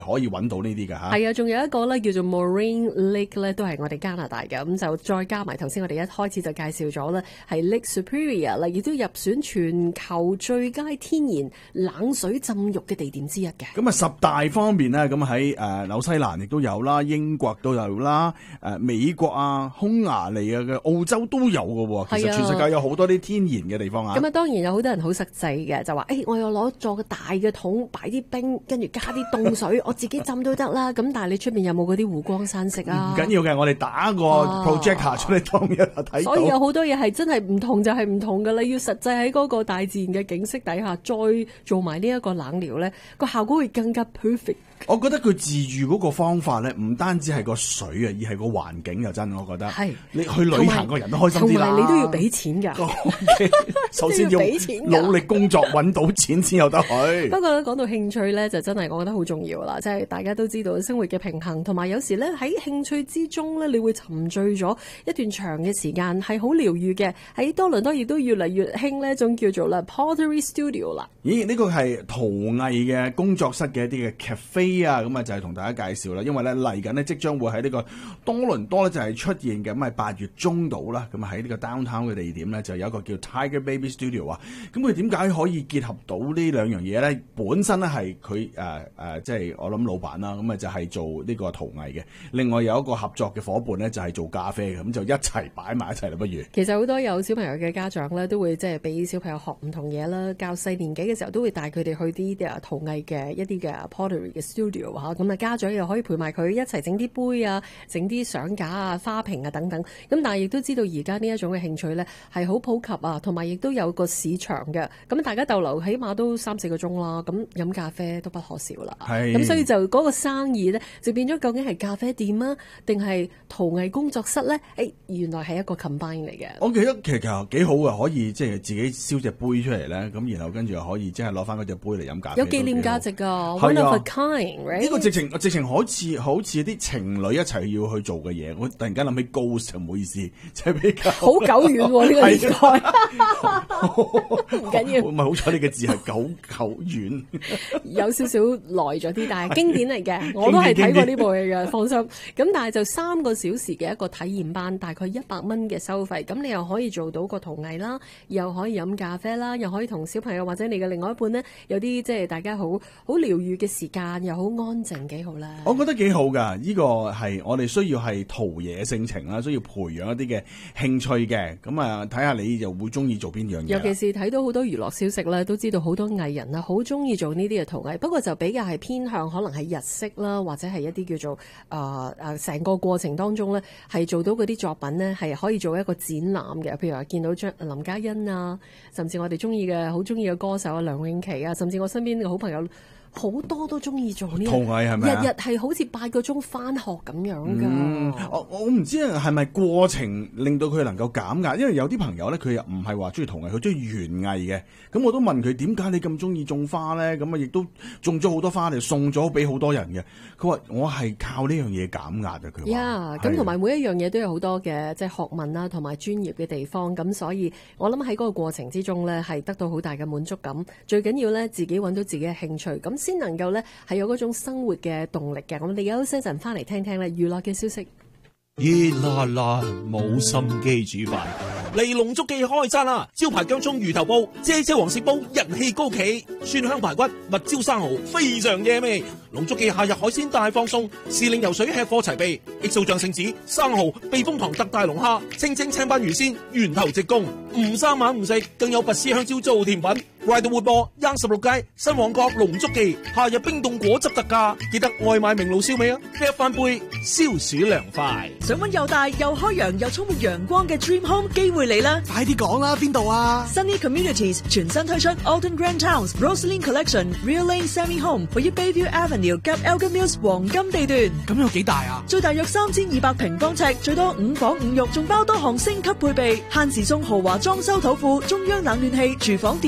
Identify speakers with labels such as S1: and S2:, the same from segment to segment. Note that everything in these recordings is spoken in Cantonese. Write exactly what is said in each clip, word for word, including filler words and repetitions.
S1: 可以揾到呢啲㗎嚇。
S2: 係啊，仲有一個咧叫做 Moraine Lake 咧，都係我哋加拿大嘅，咁就再加埋頭先我哋一開始就介紹咗咧，係 Lake Superior 啦，亦都入選全球最佳天然冷水浸浴嘅地點之一嘅。
S1: 咁啊十大方面咧，咁喺誒紐西蘭亦都有啦，英國都有啦，誒美國啊、匈牙利啊嘅澳洲都有㗎喎。其實全世界有好多啲天然嘅地方啊。
S2: 咁啊當然有好多人好實際嘅，就話誒、欸、我有攞咗個大嘅桶擺啲冰，跟住加啲凍水，我自己浸都得啦。咁但係你出面有冇嗰啲湖光山色啊？
S1: 唔緊要嘅，我哋打個 projector 出嚟當日就睇到。
S2: 所以有好多嘢係真係唔同就係唔同㗎啦，要實際喺嗰個大自然嘅景色底下再做埋呢一個冷療咧，個效果會更加 perfect。
S1: 我覺得佢治癒嗰個方法咧，唔單止係個水啊，而係個環境又真，我覺得。係你去旅行個人都開心啲啦。
S2: 同埋你都要俾錢㗎。
S1: 首先要努力工作揾到錢先有得去。
S2: 不過咧講到興趣咧，就真係我覺得好重要啦，即係大家都知道生活嘅平衡，同埋有時咧喺興趣之中咧，你會沉醉咗一段長嘅時間，係好療癒嘅。喺多倫多亦都越嚟越興呢一種叫做啦 Pottery Studio 啦。
S1: 咦？呢個係陶藝嘅工作室嘅一啲嘅 cafe。啊，咁啊就係同大家介紹啦，因為咧嚟緊呢，即將會喺呢個多倫多咧就係出現嘅，咁係八月中度啦，咁喺呢個 downtown 嘅地點咧就有一個叫 Tiger Baby Studio 啊，咁佢點解可以結合到呢兩樣嘢咧？本身咧係佢誒誒，即係我諗老闆啦，咁啊就係做呢個陶藝嘅，另外有一個合作嘅伙伴咧就係做咖啡嘅，咁就一齊擺埋一齊啦，不如。
S2: 其實好多有小朋友嘅家長咧都會即係俾小朋友學唔同嘢啦，較細年紀嘅時候都會帶佢哋去啲啲啊陶藝嘅一啲嘅 pottery 嘅 studio。咁啊，家長又可以陪埋佢一齊整啲杯啊，整啲相架啊、花瓶啊等等。咁但係亦都知道而家呢一種嘅興趣咧係好普及啊，同埋亦都有個市場嘅。咁大家逗留起碼都三四個鐘啦，咁飲咖啡都不可少啦。係。咁所以就嗰個生意咧就變咗究竟係咖啡店啊，定係陶藝工作室咧？誒，原來係一個 combine 嚟嘅。
S1: 我記得其實幾好嘅，可以即係自己燒隻杯出嚟咧，咁然後跟住又可以即係攞翻嗰隻杯嚟飲咖啡。
S2: 有紀念價值㗎，one of a kind。
S1: 呢個直情直情好似好似啲情侶一齊要去做嘅嘢，我突然間諗起 ghost， 唔好意思，即係比較
S2: 好久遠喎呢個年代，唔緊要。
S1: 唔係好彩，你嘅字係久久遠，
S2: 有少少耐咗啲，但係經典嚟嘅，我都係睇過呢部戲嘅，放心。咁但係就三個小時嘅一個體驗班，大概一百蚊嘅收費，咁你又可以做到個陶藝啦，又可以飲咖啡啦，又可以同小朋友或者你嘅另外一半呢，有啲即係大家好好療癒嘅時間，又好安靜，幾好啦。
S1: 我覺得幾好噶，呢、這個係我哋需要係陶冶性情啦，需要培養一啲嘅興趣嘅。咁啊，睇下你又會中意做邊樣嘢。
S2: 尤其是睇到好多娛樂消息咧，都知道好多藝人啊，好中意做呢啲嘅陶藝。不過就比較係偏向可能係日式啦，或者係一啲叫做誒誒成個過程當中咧，係做到嗰啲作品呢，係可以做一個展覽嘅。譬如話見到張林嘉欣啊，甚至我哋中意嘅好中意嘅歌手啊梁詠琪啊，甚至我身邊嘅好朋友。好多都中意做呢
S1: 陶藝係咪啊？
S2: 日日係好似八個鐘返學咁樣㗎。
S1: 嗯，我我唔知係咪過程令到佢能夠減壓，因為有啲朋友咧，佢又唔係話中意陶藝，佢中意園藝嘅。咁我都問佢點解你咁中意種花咧？咁啊，亦都種咗好多花嚟送咗俾好多人嘅。佢話我係靠呢樣嘢減壓啊！佢話。
S2: 呀，咁同埋每一樣嘢都有好多嘅即係學問啦，同埋專業嘅地方。咁所以我諗喺嗰個過程之中咧，係得到好大嘅滿足感。最緊要咧，自己揾到自己嘅興趣咁。先能夠咧係有嗰種生活嘅動力嘅，我哋休息陣翻嚟聽聽咧娛樂嘅消息。
S3: 熱辣辣冇心機煮飯，嚟龍竹記開餐啦！招牌薑蔥魚頭煲、啫啫黃鱔煲人氣高企，蒜香排骨、蜜椒生蠔非常惹味。龍竹記夏日海鮮大放送，時令游水吃貨齊備，X O醬聖子、生蠔、避風塘特大龍蝦、清蒸青斑魚鮮、源頭直供，唔生猛唔食，更有拔絲香蕉做甜品。Ride 活播，Young 十六街新旺角龍竹記，夏日冰凍果汁特價，記得外賣名爐燒味啊！啤一翻杯，消暑涼快。
S4: 想揾又大又開揚又充滿陽光嘅 Dream Home 機會嚟啦！
S5: 快啲講啦，邊度啊
S4: ？Sunny Communities 全新推出 Alton Grand Towns Rosaline Collection Real Lane Semi Home， 位於 Bayview Avenue 及 Elgin Mills 黃金地段。
S5: 咁有幾大啊？
S4: 最大約三千二百平方尺，最多五房五浴，仲包多項升級配備，限時送豪華裝修土庫、中央冷暖氣、廚房電器套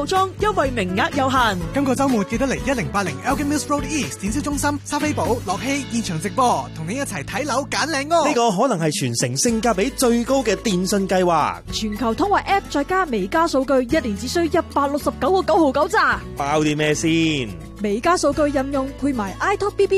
S4: 裝，優惠名額有限。
S5: 今個週末記得嚟一零八零 Elgin Mills Road East 展銷中心，莎菲寶、樂希現場直播，同你一齊睇樓揀靚屋。
S6: 呢個可能係全城性價比最高嘅電信計劃，
S4: 全球通話 App 再加微加數據，一年只需一百六十九個九毫九咋。
S6: 包啲咩先？
S4: 微加數據任用配埋 iTalk B B。